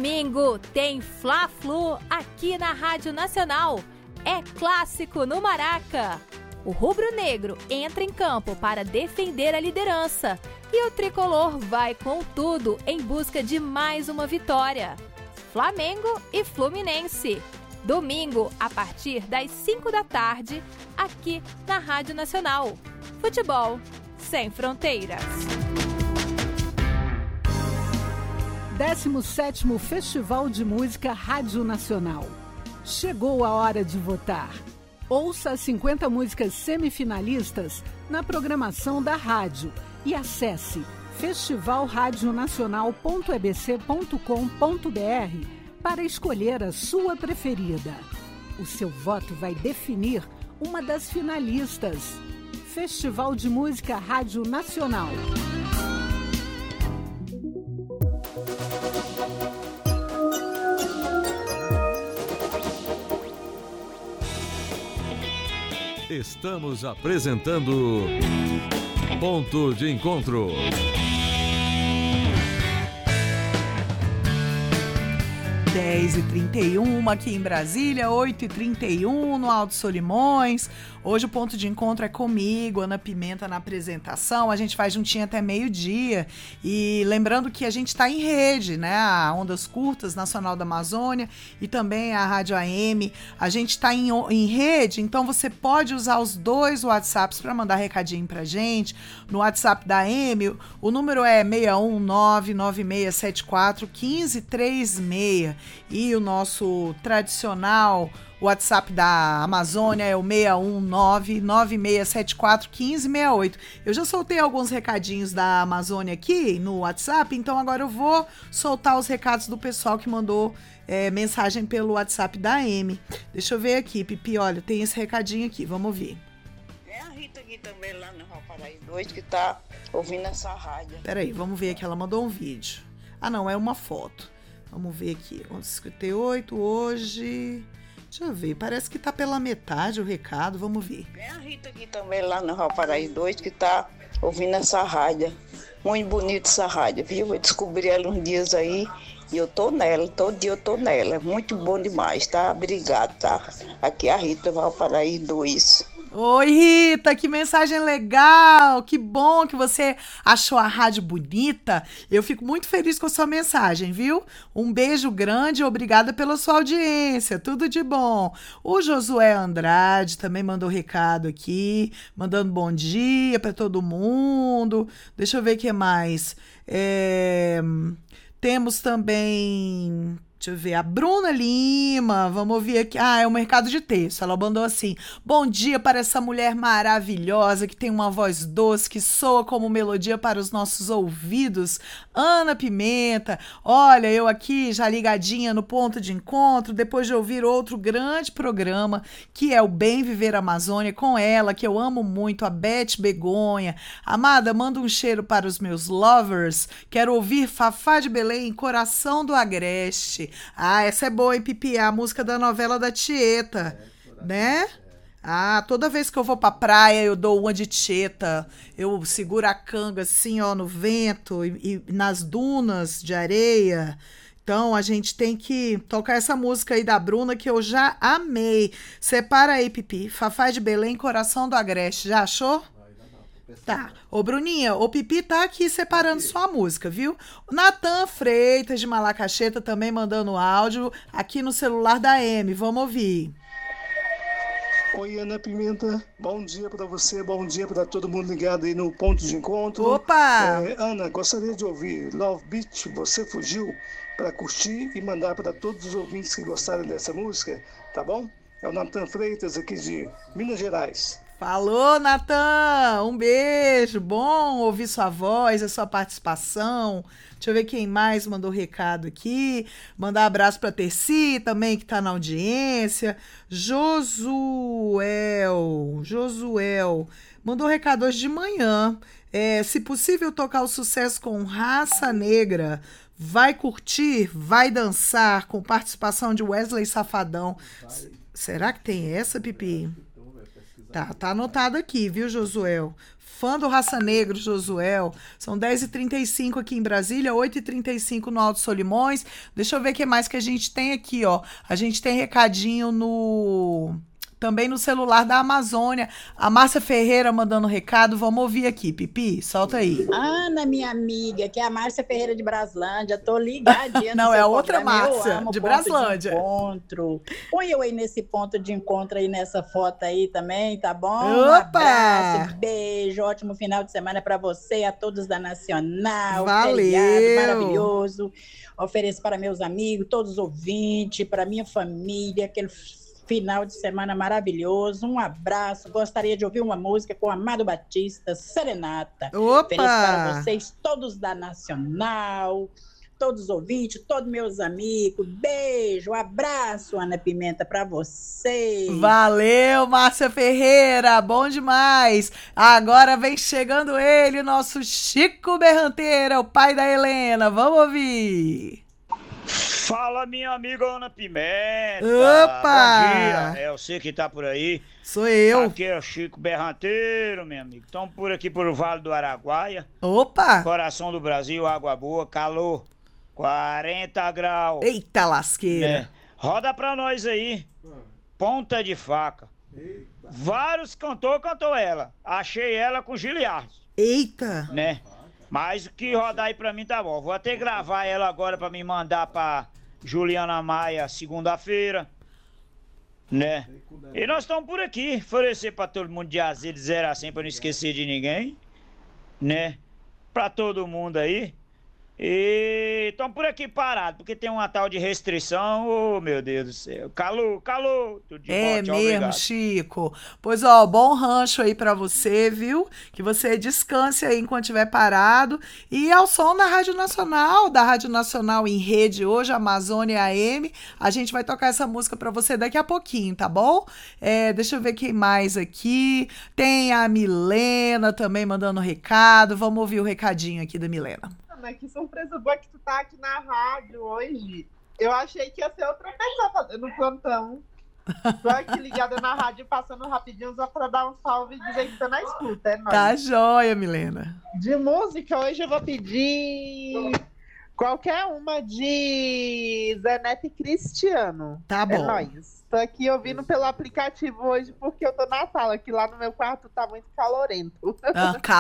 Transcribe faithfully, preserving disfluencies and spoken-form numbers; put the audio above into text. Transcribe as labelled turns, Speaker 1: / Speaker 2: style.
Speaker 1: Domingo tem Fla-Flu aqui na Rádio Nacional. É clássico no Maraca. O rubro-negro entra em campo para defender a liderança e o tricolor vai com tudo em busca de mais uma vitória. Flamengo e Fluminense. Domingo, a partir das cinco da tarde, aqui na Rádio Nacional. Futebol sem fronteiras.
Speaker 2: décimo sétimo Festival de Música Rádio Nacional. Chegou a hora de votar. Ouça as cinquenta músicas semifinalistas na programação da rádio e acesse festival radio nacional ponto e b c ponto com ponto b r para escolher a sua preferida. O seu voto vai definir uma das finalistas. Festival de Música Rádio Nacional.
Speaker 3: Estamos apresentando Ponto de Encontro.
Speaker 4: dez e trinta e um aqui em Brasília, oito e trinta e um no Alto Solimões. Hoje o ponto de encontro é comigo, Ana Pimenta na apresentação. A gente faz juntinho até meio-dia. E lembrando que a gente está em rede, né? A Ondas Curtas Nacional da Amazônia e também a Rádio A M. A gente está em, em rede, então você pode usar os dois WhatsApps para mandar recadinho pra gente. No WhatsApp da A M, o número é seis um nove, nove seis sete quatro, um cinco três seis. E o nosso tradicional WhatsApp da Amazônia é o seis um nove, nove seis sete quatro, um cinco seis oito. Eu já soltei alguns recadinhos da Amazônia aqui no WhatsApp, então agora eu vou soltar os recados do pessoal que mandou é, mensagem pelo WhatsApp da A M. Deixa eu ver aqui, Pipi, olha, tem esse recadinho aqui, vamos ouvir.
Speaker 5: É a Rita aqui também lá no Valparaíso dois que tá ouvindo essa rádio.
Speaker 4: Peraí, vamos ver aqui, ela mandou um vídeo. Ah não, é uma foto. Vamos ver aqui, onze e cinquenta e oito hoje... Deixa eu ver, parece que tá pela metade o recado, vamos ver.
Speaker 5: É a Rita aqui também lá no Valparaíso dois que tá ouvindo essa rádio. Muito bonita essa rádio, viu? Eu descobri ela uns dias aí e eu tô nela, todo dia eu tô nela. É muito bom demais, tá? Obrigada, tá? Aqui é a Rita Valparaíso dois.
Speaker 4: Oi, Rita, que mensagem legal, que bom que você achou a rádio bonita. Eu fico muito feliz com a sua mensagem, viu? Um beijo grande e obrigada pela sua audiência, tudo de bom. O Josué Andrade também mandou recado aqui, mandando bom dia para todo mundo. Deixa eu ver o que mais. É... Temos também... Deixa eu ver, a Bruna Lima, vamos ouvir aqui. Ah, é um mercado de texto. Ela mandou assim: bom dia para essa mulher maravilhosa que tem uma voz doce, que soa como melodia para os nossos ouvidos. Ana Pimenta, olha, eu aqui já ligadinha no ponto de encontro, depois de ouvir outro grande programa, que é o Bem Viver Amazônia, com ela, que eu amo muito, a Beth Begonha. Amada, manda um cheiro para os meus lovers. Quero ouvir Fafá de Belém, Coração do Agreste. Ah, essa é boa, hein, Pipi? É a música da novela da Tieta, é, né? Ah, toda vez que eu vou pra praia, eu dou uma de Tieta. Eu seguro a canga assim, ó, no vento e, e nas dunas de areia. Então, a gente tem que tocar essa música aí da Bruna, que eu já amei. Separa aí, Pipi. Fafá de Belém, Coração do Agreste. Já achou? Tá. Ô, Bruninha, o Pipi tá aqui separando sua música, viu? O Natan Freitas, de Malacacheta, também mandando áudio aqui no celular da A M. Vamos ouvir.
Speaker 6: Oi, Ana Pimenta. Bom dia para você, bom dia para todo mundo ligado aí no ponto de encontro.
Speaker 4: Opa!
Speaker 6: É, Ana, gostaria de ouvir Love Beach, Você Fugiu, para curtir e mandar para todos os ouvintes que gostarem dessa música, tá bom? É o Natan Freitas, aqui de Minas Gerais.
Speaker 4: Falou, Natan! Um beijo! Bom ouvir sua voz, a sua participação. Deixa eu ver quem mais mandou recado aqui. Mandar abraço para Terci também, que está na audiência. Josuel, Josuel, mandou recado hoje de manhã. É, se possível, tocar o sucesso com Raça Negra. Vai curtir, vai dançar, com participação de Wesley Safadão. Vai. Será que tem essa, Pipi? Tá, tá anotado aqui, viu, Josuel? Fã do Raça Negra, Josuel. São dez e trinta e cinco aqui em Brasília, oito e trinta e cinco no Alto Solimões. Deixa eu ver o que mais que a gente tem aqui, ó. A gente tem recadinho no... Também no celular da Amazônia. A Márcia Ferreira mandando recado. Vamos ouvir aqui, Pipi. Solta aí.
Speaker 7: Ana, minha amiga, que é a Márcia Ferreira de Braslândia. Tô ligadinha.
Speaker 4: Não, é a outra
Speaker 7: programa.
Speaker 4: Márcia, de Braslândia.
Speaker 7: De encontro. Põe eu aí nesse ponto de encontro aí, nessa foto aí também, tá bom?
Speaker 4: Opa!
Speaker 7: Um abraço, beijo, ótimo final de semana pra você e a todos da Nacional.
Speaker 4: Valeu!
Speaker 7: Feriado maravilhoso. Ofereço para meus amigos, todos os ouvintes, para minha família, aquele final de semana maravilhoso. Um abraço. Gostaria de ouvir uma música com Amado Batista, Serenata.
Speaker 4: Opa!
Speaker 7: Ofereço para vocês, todos da Nacional, todos os ouvintes, todos meus amigos. Beijo, abraço, Ana Pimenta, para vocês.
Speaker 4: Valeu, Márcia Ferreira. Bom demais. Agora vem chegando ele, nosso Chico Berranteira, o pai da Helena. Vamos ouvir.
Speaker 8: Fala, minha amiga Ana Pimenta.
Speaker 4: Opa!
Speaker 8: Bom dia. É você que tá por aí.
Speaker 4: Sou eu.
Speaker 8: Aqui é o Chico Berranteiro, meu amigo. Estamos por aqui por o Vale do Araguaia.
Speaker 4: Opa!
Speaker 8: Coração do Brasil, água boa, calor. quarenta graus.
Speaker 4: Eita lasqueira.
Speaker 8: É. Roda pra nós aí. Ponta de faca. Vários cantor cantou ela. Achei ela com Giliard.
Speaker 4: Eita.
Speaker 8: Né? Mas o que rodar aí pra mim tá bom. Vou até gravar ela agora pra me mandar pra Juliana Maia segunda-feira. Né? E nós estamos por aqui. Oferecer pra todo mundo de azedo, zero a cem, pra não esquecer de ninguém. Né? Pra todo mundo aí. E estamos por aqui parados, porque tem uma tal de restrição. Oh, meu Deus do céu. Calor, calor. Tudo de
Speaker 4: É
Speaker 8: bom, tchau,
Speaker 4: mesmo,
Speaker 8: obrigado.
Speaker 4: Chico. Pois, ó, bom rancho aí pra você, viu? Que você descanse aí enquanto estiver parado. E ao som da Rádio Nacional, da Rádio Nacional em rede hoje, Amazônia A M. A gente vai tocar essa música pra você daqui a pouquinho, tá bom? É, deixa eu ver quem mais aqui. Tem a Milena também mandando recado. Vamos ouvir o recadinho aqui da Milena.
Speaker 9: Ana, que surpresa boa que tu tá aqui na rádio hoje. Eu achei que ia ser outra pessoa fazendo plantão. Tô aqui ligada na rádio, passando rapidinho só pra dar um salve e dizer que tô na escuta, é nóis.
Speaker 4: Tá joia, Milena.
Speaker 9: De música, hoje eu vou pedir qualquer uma de Zé Neto e Cristiano.
Speaker 4: Tá bom.
Speaker 9: É nóis. Tô aqui ouvindo pelo aplicativo hoje porque eu tô na sala, que lá no meu quarto tá muito calorento.
Speaker 4: Ah,